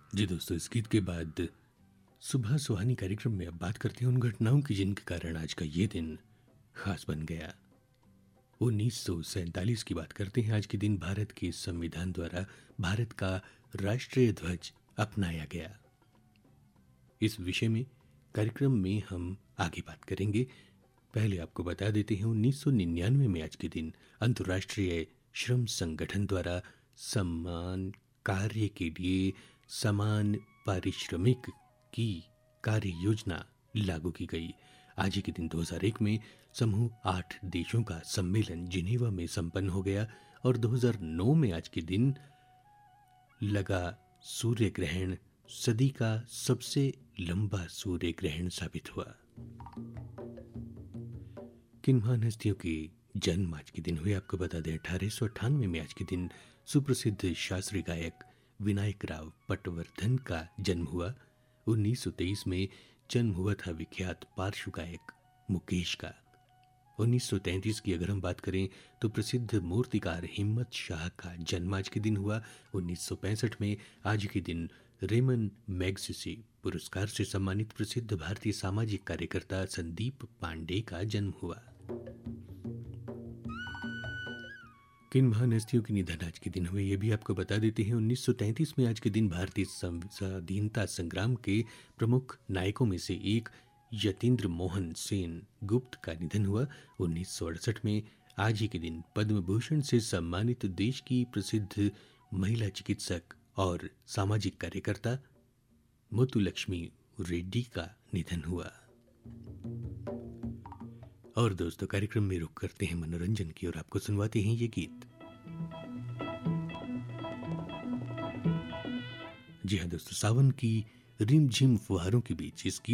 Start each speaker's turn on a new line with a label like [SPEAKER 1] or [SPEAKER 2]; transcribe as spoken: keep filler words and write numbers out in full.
[SPEAKER 1] जी दोस्तों, इस गीत के बाद सुबह सुहानी कार्यक्रम में अब बात करते हैं उन घटनाओं की जिनके कारण आज का ये दिन खास बन गया। उन्नीस सौ सैंतालीस की बात करते हैं। आज के दिन भारत के संविधान द्वारा भारत का राष्ट्रीय ध्वज अपनाया गया। इस विषय में कार्यक्रम में हम आगे बात करेंगे। पहले आपको बता देते हैं उन्नीस सौ निन्यानवे में आज के दिन अंतर्राष्ट्रीय श्रम संगठन द्वारा समान कार्य के लिए समान पारिश्रमिक की कार्य योजना लागू की गई। आज ही के दिन दो हज़ार एक में समूह आठ देशों का सम्मेलन जिनेवा में संपन्न हो गया और दो हज़ार नौ में आज के दिन लगा सूर्य ग्रहण सदी का सबसे लंबा सूर्य ग्रहण साबित हुआ। किन महान हस्तियों के जन्म आज के दिन हुए आपको बता दें। अठारह सौ अट्ठानवे में आज के दिन सुप्रसिद्ध शास्त्रीय गायक विनायक राव पटवर्धन का जन्म हुआ। उन्नीस सौ तेईस में जन्म हुआ था विख्यात पार्श्व गायक मुकेश का। उन्नीस सौ तैंतीस की अगर हम बात करें तो प्रसिद्ध मूर्तिकार हिम्मत शाह का जन्म आज के दिन हुआ। उन्नीस सौ पैंसठ में आज के दिन रेमन मैग्सेसे पुरस्कार से सम्मानित प्रसिद्ध भारतीय सामाजिक कार्यकर्ता संदीप पांडे का जन्म हुआ। किन महान हस्तियों के निधन आज के दिन हुए ये भी आपको बता देते हैं। उन्नीस सौ तैंतीस में आज के दिन भारतीय स्वाधीनता संग्राम के प्रमुख नायकों में से एक यतीन्द्र मोहन सेन गुप्त का निधन हुआ। उन्नीस सौ अड़सठ में आज ही के दिन पद्म भूषण से सम्मानित देश की प्रसिद्ध महिला चिकित्सक और सामाजिक कार्यकर्ता मुथुलक्ष्मी रेड्डी का निधन हुआ। और दोस्तों, कार्यक्रम में रुक करते हैं मनोरंजन की और आपको सुनवाते हैं ये गीत। जी हाँ दोस्तों, सावन की रिमझिम फुहारों के बीच इस गीत